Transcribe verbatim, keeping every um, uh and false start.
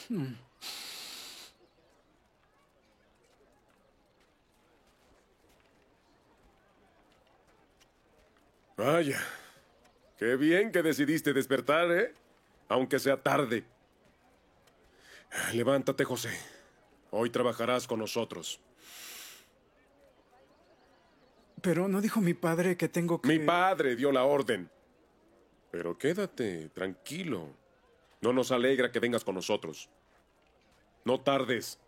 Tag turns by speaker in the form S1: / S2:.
S1: Vaya, qué bien que decidiste despertar, ¿eh? Aunque sea tarde. Levántate, José. Hoy trabajarás con nosotros.
S2: Pero ¿no dijo mi padre que tengo que...?
S1: Mi padre dio la orden. Pero quédate, tranquilo. No nos alegra que vengas con nosotros. No tardes.